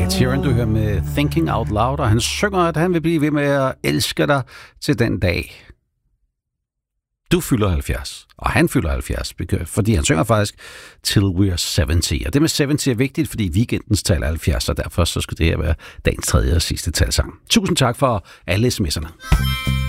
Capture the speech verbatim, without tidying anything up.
Ed Sheeran, du hører med Thinking Out Loud, og han synger, at han vil blive ved med at elske dig til den dag. Du fylder halvfjerds, og han fylder halvfjerds, fordi han synger faktisk Till We're halvtreds. Og det med halvtreds er vigtigt, fordi weekendens tal er halvfjerds, og derfor så skal det her være dagens tredje og sidste talsang. Tusind tak for alle sms'erne.